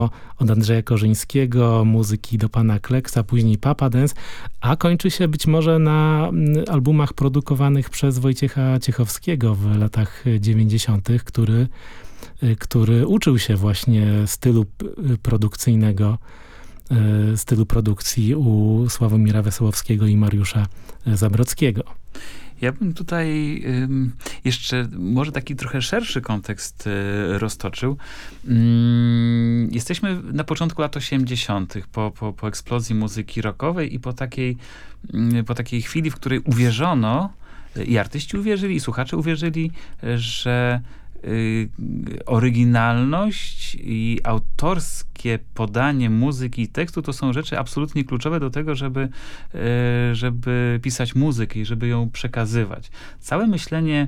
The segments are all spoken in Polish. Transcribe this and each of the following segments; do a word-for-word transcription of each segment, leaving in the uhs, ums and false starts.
od Andrzeja Korzyńskiego, muzyki do pana Kleksa, później Papa Dance, a kończy się być może na albumach produkowanych przez Wojciecha Ciechowskiego w latach dziewięćdziesiątych, który, który uczył się właśnie stylu produkcyjnego, stylu produkcji u Sławomira Wesołowskiego i Mariusza Zabrodzkiego. Ja bym tutaj ym, jeszcze może taki trochę szerszy kontekst y, roztoczył. Ym, jesteśmy na początku lat osiemdziesiątych, po, po, po eksplozji muzyki rockowej i po takiej, y, po takiej chwili, w której uwierzono, y, i artyści uwierzyli, i słuchacze uwierzyli, y, że y, oryginalność i autorskie podanie muzyki i tekstu to są rzeczy absolutnie kluczowe do tego, żeby, y, żeby pisać muzykę i żeby ją przekazywać. Całe myślenie,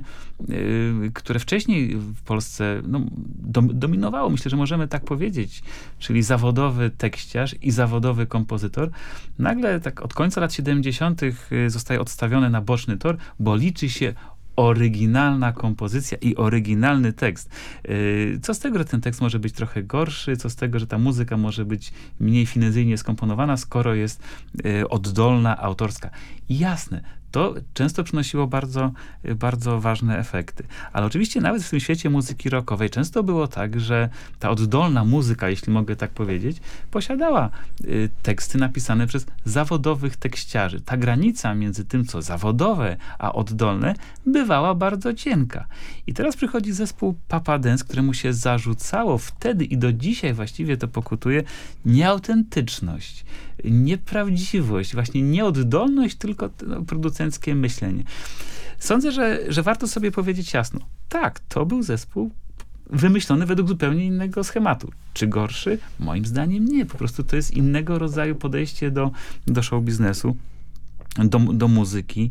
y, które wcześniej w Polsce no, dom, dominowało, myślę, że możemy tak powiedzieć, czyli zawodowy tekściarz i zawodowy kompozytor, nagle tak od końca lat siedemdziesiątych zostaje odstawione na boczny tor, bo liczy się oryginalna kompozycja i oryginalny tekst. Co z tego, że ten tekst może być trochę gorszy, co z tego, że ta muzyka może być mniej finezyjnie skomponowana, skoro jest oddolna, autorska. I jasne, to często przynosiło bardzo, bardzo ważne efekty. Ale oczywiście nawet w tym świecie muzyki rockowej często było tak, że ta oddolna muzyka, jeśli mogę tak powiedzieć, posiadała y, teksty napisane przez zawodowych tekściarzy. Ta granica między tym, co zawodowe, a oddolne, bywała bardzo cienka. I teraz przychodzi zespół Papa Dance, któremu się zarzucało wtedy i do dzisiaj właściwie to pokutuje nieautentyczność, nieprawdziwość, właśnie nieoddolność, tylko no, producenckie myślenie. Sądzę, że, że warto sobie powiedzieć jasno, tak, to był zespół wymyślony według zupełnie innego schematu. Czy gorszy? Moim zdaniem nie. Po prostu to jest innego rodzaju podejście do, do show biznesu. Do, do muzyki.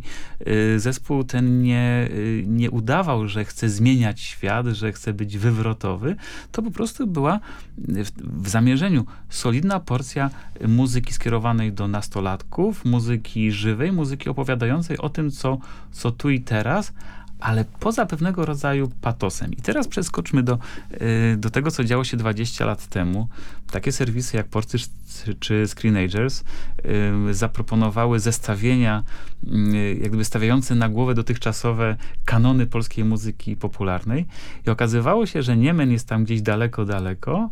Zespół ten nie, nie udawał, że chce zmieniać świat, że chce być wywrotowy. To po prostu była w, w zamierzeniu solidna porcja muzyki skierowanej do nastolatków, muzyki żywej, muzyki opowiadającej o tym, co, co tu i teraz, ale poza pewnego rodzaju patosem. I teraz przeskoczmy do, do tego, co działo się dwadzieścia lat temu. Takie serwisy jak Porcysz czy Screenagers zaproponowały zestawienia, jak gdyby stawiające na głowę dotychczasowe kanony polskiej muzyki popularnej. I okazywało się, że Niemen jest tam gdzieś daleko, daleko,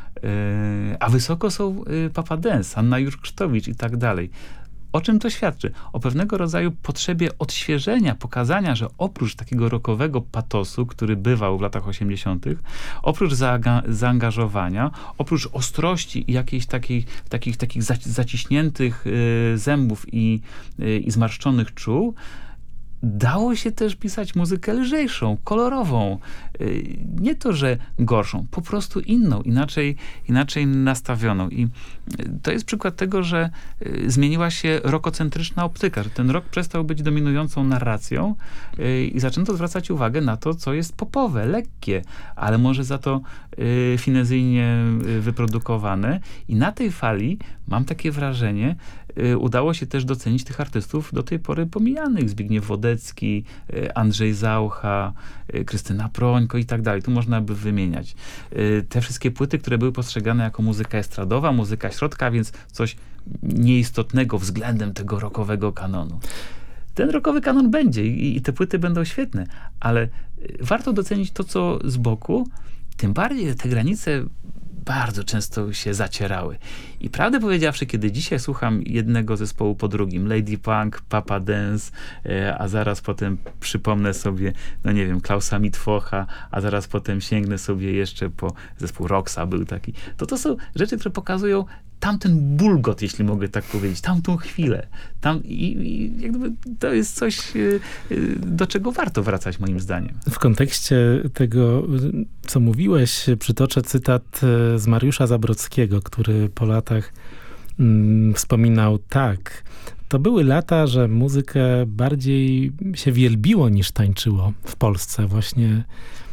a wysoko są Papa Dance, Anna Jurksztowicz i tak dalej. O czym to świadczy? O pewnego rodzaju potrzebie odświeżenia, pokazania, że oprócz takiego rockowego patosu, który bywał w latach osiemdziesiątych, oprócz zaanga- zaangażowania, oprócz ostrości i jakichś takich, takich, takich zaciśniętych y, zębów i, y, i zmarszczonych czuł, dało się też pisać muzykę lżejszą, kolorową. Nie to, że gorszą, po prostu inną, inaczej, inaczej nastawioną. I to jest przykład tego, że zmieniła się rokocentryczna optyka, że ten rok przestał być dominującą narracją i zaczęto zwracać uwagę na to, co jest popowe, lekkie, ale może za to finezyjnie wyprodukowane. I na tej fali mam takie wrażenie, udało się też docenić tych artystów do tej pory pomijanych. Zbigniew Wodecki, Andrzej Zaucha, Krystyna Prońko i tak dalej. Tu można by wymieniać. Te wszystkie płyty, które były postrzegane jako muzyka estradowa, muzyka środka, więc coś nieistotnego względem tego rockowego kanonu. Ten rockowy kanon będzie i, i te płyty będą świetne, ale warto docenić to, co z boku, tym bardziej te granice bardzo często się zacierały. I prawdę powiedziawszy, kiedy dzisiaj słucham jednego zespołu po drugim, Lady Punk, Papa Dance, e, a zaraz potem przypomnę sobie, no nie wiem, Klausa Mitwocha, a zaraz potem sięgnę sobie jeszcze po zespół Roxa był taki, to to są rzeczy, które pokazują tamten bulgot, jeśli mogę tak powiedzieć, tamtą chwilę. Tam, i, i jak gdyby to jest coś, y, y, do czego warto wracać, moim zdaniem. W kontekście tego, co mówiłeś, przytoczę cytat z Mariusza Zabrodzkiego, który po latach mm, wspominał tak. To były lata, że muzykę bardziej się wielbiło niż tańczyło w Polsce właśnie.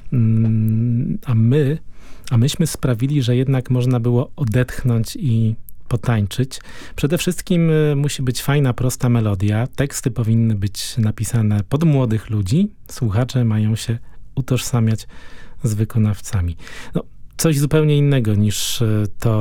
Mm, a my A myśmy sprawili, że jednak można było odetchnąć i potańczyć. Przede wszystkim musi być fajna, prosta melodia. Teksty powinny być napisane pod młodych ludzi. Słuchacze mają się utożsamiać z wykonawcami. No, coś zupełnie innego niż to,